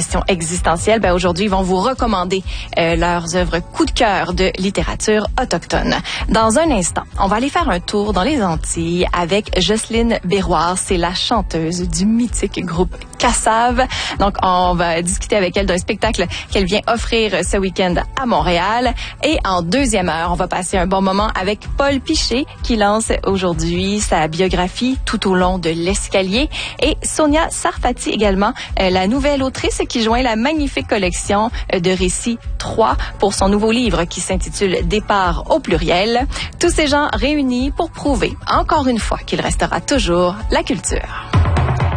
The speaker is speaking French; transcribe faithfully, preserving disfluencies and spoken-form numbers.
questions existentielles, ben aujourd'hui, ils vont vous recommander euh, leurs œuvres coup de cœur de littérature autochtone. Dans un instant, on va aller faire un tour dans les Antilles avec Jocelyne Béroir. C'est la chanteuse du mythique groupe Cassave. Donc, on va discuter avec elle d'un spectacle qu'elle vient offrir ce week-end à Montréal. Et en deuxième heure, on va passer un bon moment avec Paul Piché qui lance aujourd'hui sa biographie Tout au long de l'escalier. Et Sonia Sarfati également, euh, la nouvelle autrice qui joint la magnifique collection de récits trois pour son nouveau livre qui s'intitule Départ au pluriel. Tous ces gens réunis pour prouver encore une fois qu'il restera toujours la culture.